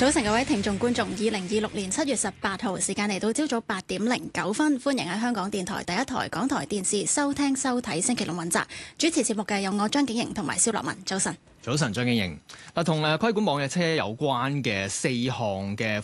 早晨，各位聽眾觀眾，2026年7月18號時間嚟到朝早8點09分，歡迎喺香港電台第一台、港台電視收聽收睇星期六問責。主持節目嘅有我張景瑩同埋蕭樂文。早晨， 早晨，張景瑩。同規管網約車有關嘅4項嘅